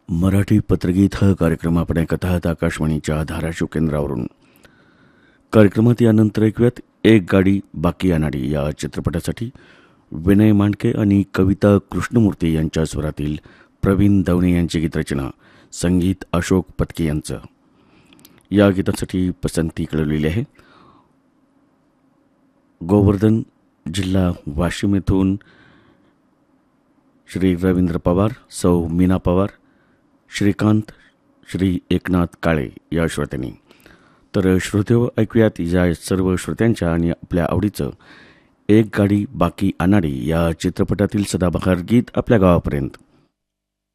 मराठी पत्रगीत हा कार्यक्रम आपण ऐकत आहात आकाशवाणीच्या धाराशिव केंद्रावरून. कार्यक्रमात यानंतर ऐकूयात एक गाडी बाकी अनाडी या चित्रपटासाठी विनय मांडके आणि कविता कृष्णमूर्ती यांच्या स्वरातील प्रवीण दवणे यांची गीतरचना, संगीत अशोक पत्की यांचं. या गीतासाठी पसंती कळवलेली आहे गोवर्धन, जिल्हा वाशिम येथून श्री रवींद्र पवार, सौ मीना पवार, श्रीकांत, श्री एकनाथ काळे या श्रोत्यांनी. तर श्रोतेव, ऐकूयात या सर्व श्रोत्यांच्या आणि आपल्या आवडीचं एक गाडी बाकी अनाडी या चित्रपटातील सदाबहार गीत आपल्या गावापर्यंत.